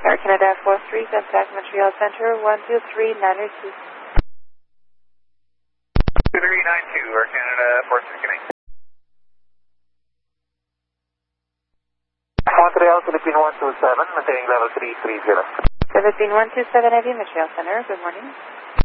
Air Canada 43, contact Montreal Center 123-902. 2392, Air Canada 43, connect. Montreal, Philippine 127, maintaining level 330. Philippine 127, have you, Montreal Center. Good morning.